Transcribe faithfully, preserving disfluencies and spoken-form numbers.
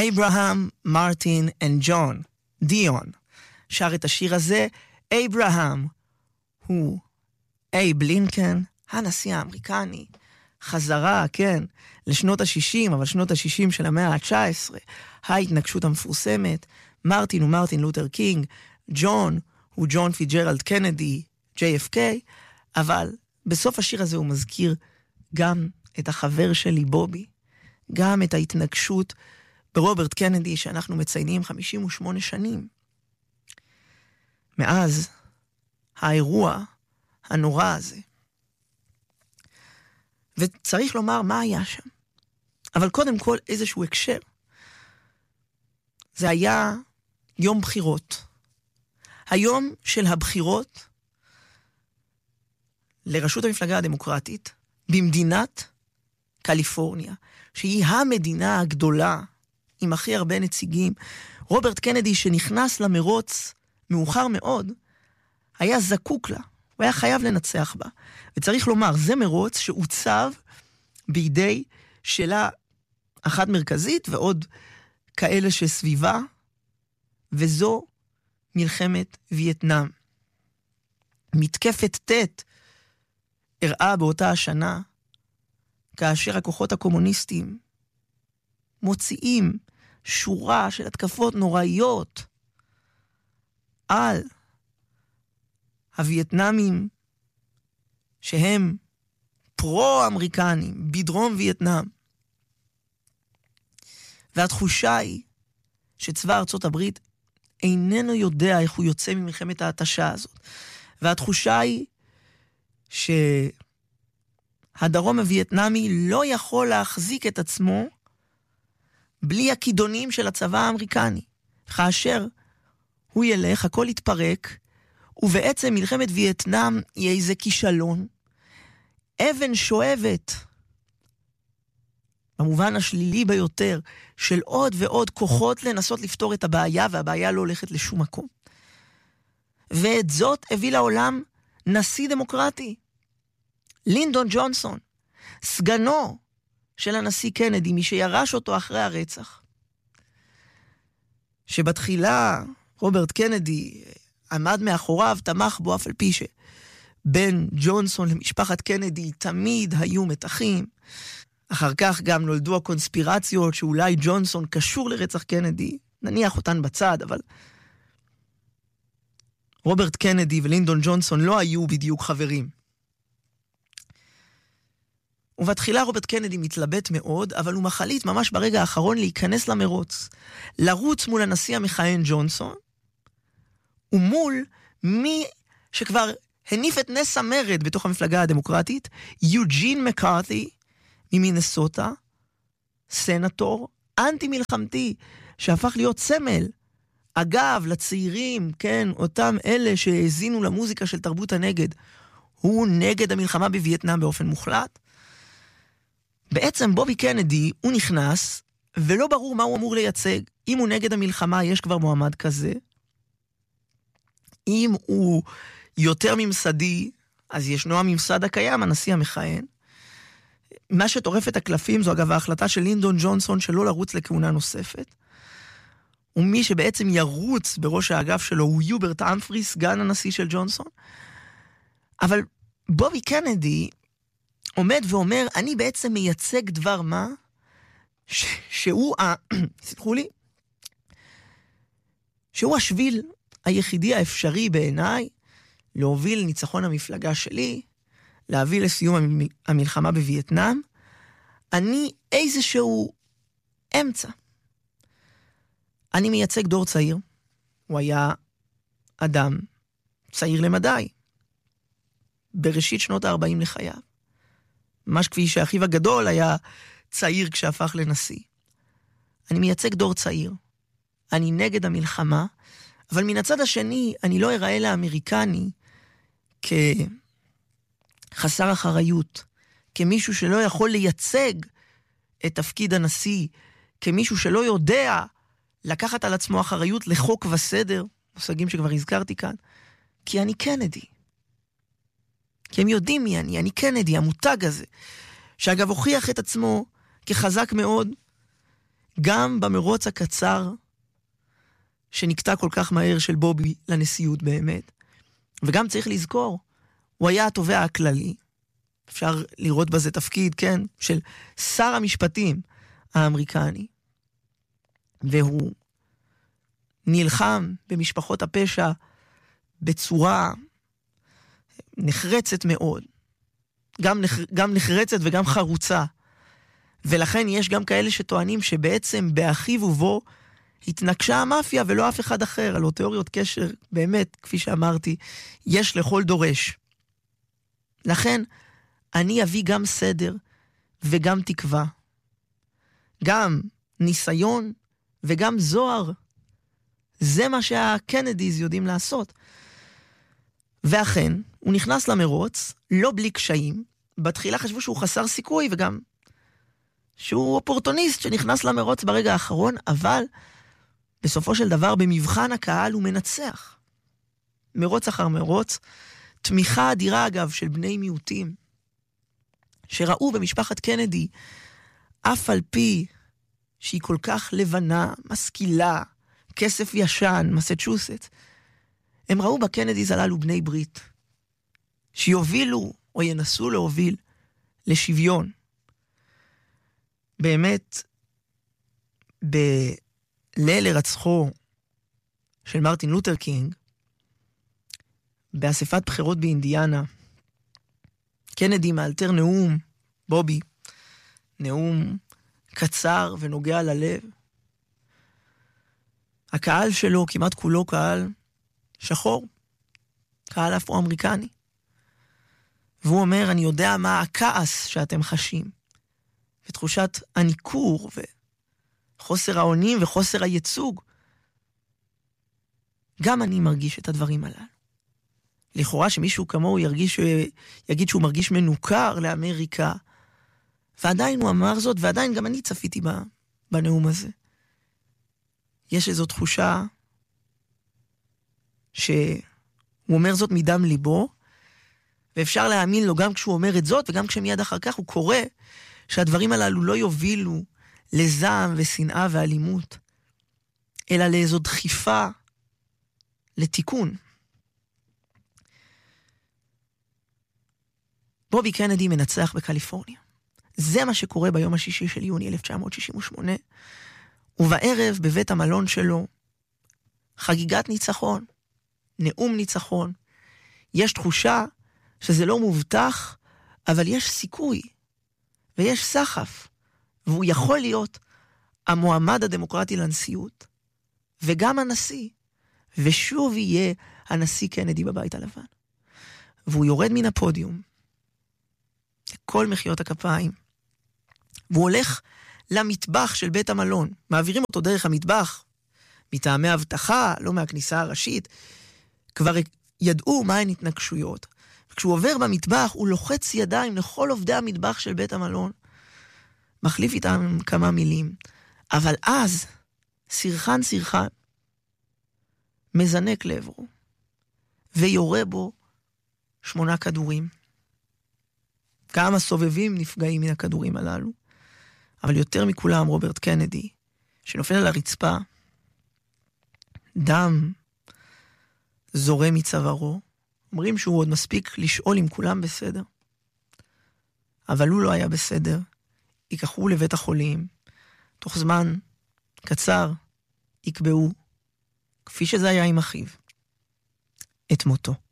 אברהם, מרטין וג'ון דיון שר את השיר הזה. אברהם הוא אייב לינקולן, הנשיא האמריקני, חזרה, כן, לשנות ה-שישים, אבל שנות ה-שישים של המאה ה-תשע עשרה, ההתנגשות המפורסמת. מרטין הוא מרטין לותר קינג, ג'ון הוא ג'ון פיג'רלד קנדי, ג'יי אף קיי, אבל בסוף השיר הזה הוא מזכיר גם את החבר שלי בובי, גם את ההתנגשות ברוברט קנדי שאנחנו מציינים חמישים ושמונה שנים. מאז האירוע הנורא הזה. וצריך לומר מה היה שם. אבל קודם כל איזשהו הקשר. זה היה יום בחירות. היום של הבחירות לראשות המפלגה הדמוקרטית במדינת קליפורניה, שהיא המדינה הגדולה עם הכי הרבה נציגים. רוברט קנדי שנכנס למרוץ מאוחר מאוד, היה זקוק לה, הוא היה חייב לנצח בה. וצריך לומר, זה מרוץ שעוצב בידי שאלה אחת מרכזית ועוד כאלה שסביבה, וזו מלחמת וייטנאם. מתקפת טט הראה באותה השנה, כאשר הכוחות הקומוניסטים מוציאים שורה של התקפות נוראיות על הווייטנאמים שהם פרו-אמריקנים בדרום וייטנאם. והתחושה היא שצבא ארצות הברית איננו יודע איך הוא יוצא ממלחמת ההתשה הזאת. והתחושה היא שהדרום הווייטנאמי לא יכול להחזיק את עצמו בלי הכידונים של הצבא האמריקני. כאשר הוא ילך, הכל יתפרק, ובעצם מלחמת וייטנאם היא איזה כישלון. אבן שואבת, במובן השלילי ביותר, של עוד ועוד כוחות לנסות לפתור את הבעיה, והבעיה לא הולכת לשום מקום. ואת זאת הביא לעולם נשיא דמוקרטי, לינדון ג'ונסון, סגנו של הנשיא קנדי, מי שירש אותו אחרי הרצח. שבתחילה רוברט קנדי עמד מאחוריו, תמך בו, אף על פי שבין ג'ונסון למשפחת קנדי תמיד היו מתחים. אחר כך גם נולדו הקונספירציות שאולי ג'ונסון קשור לרצח קנדי, נניח אותן בצד, אבל רוברט קנדי ולינדון ג'ונסון לא היו בדיוק חברים. ובתחילה רוברט קנדי מתלבט מאוד, אבל הוא מחליט ממש ברגע האחרון להיכנס למרוץ, לרוץ מול הנשיא המכהן ג'ונסון, ומול מי שכבר הניף את נס המרד בתוך המפלגה הדמוקרטית, יוג'ין מקארתי ממינסוטה, סנטור אנטי מלחמתי, שהפך להיות סמל, אגב, לצעירים, כן, אותם אלה שהזינו למוזיקה של תרבות הנגד, הוא נגד המלחמה בווייטנאם באופן מוחלט. בעצם בובי קנדי, הוא נכנס, ולא ברור מה הוא אמור לייצג. אם הוא נגד המלחמה, יש כבר מועמד כזה. אם הוא יותר ממסדי, אז ישנו הממסד הקיים, הנשיא המכהן. מה שטורף את הקלפים, זו אגב ההחלטה של לינדון ג'ונסון שלא לרוץ לכהונה נוספת. ומי שבעצם ירוץ בראש האגף שלו הוא יוברט אמפרי, סגן הנשיא של ג'ונסון. אבל בובי קנדי עומד ואומר, אני בעצם מייצג דבר מה, ש- שהוא, ה- סלחו לי, שהוא השביל היחידי האפשרי בעיניי, להוביל ניצחון המפלגה שלי, להביא לסיום המלחמה בווייטנאם. אני איזשהו אמצע. אני מייצג דור צעיר. הוא היה אדם צעיר למדי. בראשית שנות ה-ארבעים לחייו. ממש כפי שאחיו הגדול היה צעיר כשהפך לנשיא. אני מייצג דור צעיר. אני נגד המלחמה, אבל מן הצד השני, אני לא אראה לאמריקני כחסר אחריות, כמישהו שלא יכול לייצג את תפקיד הנשיא, כמישהו שלא יודע לקחת על עצמו אחריות לחוק וסדר, מושגים שכבר הזכרתי כאן, כי אני קנדי. כי הם יודעים מי אני, אני קנדי, המותג הזה, שאגב הוכיח את עצמו כחזק מאוד, גם במרוץ הקצר שנקטע כל כך מהר של בובי לנשיאות באמת. וגם צריך לזכור, הוא היה התובע הכללי. אפשר לראות בזה תפקיד, כן, של שר המשפטים האמריקני. והוא נלחם במשפחות הפשע בצורה נחרצת מאוד. גם, נח... גם נחרצת וגם חרוצה. ולכן יש גם כאלה שטוענים שבעצם באחיו ובו התנקשה המאפיה ולא אף אחד אחר. על תיאוריות קשר, באמת, כפי שאמרתי, יש לכל דורש. לכן, אני אביא גם סדר וגם תקווה. גם ניסיון וגם זוהר. זה מה שהקנדיז יודעים לעשות. ואכן, הוא נכנס למרוץ, לא בלי קשיים. בתחילה חשבו שהוא חסר סיכוי, וגם שהוא אופורטוניסט שנכנס למרוץ ברגע האחרון, אבל בסופו של דבר במבחן הקהל הוא מנצח. מרוץ אחר מרוץ, תמיכה אדירה אגב של בני מיעוטים, שראו במשפחת קנדי, אף על פי שהיא כל כך לבנה, משכילה, כסף ישן, מסצ'וסטס, הם ראו בקנדיז הללו בני ברית, שיובילו או ינסו להוביל לשוויון. באמת, בליל הרצחו של מרטין לותר קינג, באספת בחירות באינדיאנה, קנדי מאלתר נאום, בובי, נאום קצר ונוגע ללב. הקהל שלו כמעט כולו קהל שחור, קהל אפרו-אמריקני. והוא אומר, אני יודע מה הכעס שאתם חשים, ותחושת הניכור, וחוסר האונים וחוסר הייצוג. גם אני מרגיש את הדברים הללו. לכאורה שמישהו כמוהו ירגיש, יגיד שהוא מרגיש מנוכר לאמריקה, ועדיין הוא אמר זאת, ועדיין גם אני צפיתי בנאום הזה. יש איזו תחושה שהוא אומר זאת מדם ליבו, ואפשר להאמין לו גם כשהוא אומר את זאת, וגם כשמיד אחר כך הוא קורא שהדברים הללו לא יובילו לזעם ושנאה ואלימות, אלא לאיזו דחיפה לתיקון. בובי קנדי מנצח בקליפורניה. זה מה שקורה ביום השישי של יוני אלף תשע מאות שישים ושמונה, ובערב בבית המלון שלו, חגיגת ניצחון, נאום ניצחון. יש תחושה שזה לא מובטח, אבל יש סיכוי, ויש סחף, והוא יכול להיות המועמד הדמוקרטי לנשיאות, וגם הנשיא, ושוב יהיה הנשיא קנדי בבית הלבן. והוא יורד מן הפודיום, כל מחיאות הכפיים, והוא הולך למטבח של בית המלון, מעבירים אותו דרך המטבח, מטעמי הבטחה, לא מהכניסה הראשית, כבר ידעו מהן התנגשויות. וכשהוא עובר במטבח, הוא לוחץ ידיים לכל עובדי המטבח של בית המלון, מחליף איתם כמה מילים, אבל אז, סרחן סרחן, מזנק לעברו, ויורה בו שמונה כדורים. כמה סובבים נפגעים מן הכדורים הללו, אבל יותר מכולם רוברט קנדי, שנופל על הרצפה, דם זורם מצווארו. אומרים שהוא עוד מספיק לשאול אם כולם בסדר, אבל הוא לא היה בסדר. ייקחו לבית החולים, תוך זמן קצר יקבעו, כפי שזה היה עם אחיו, את מותו.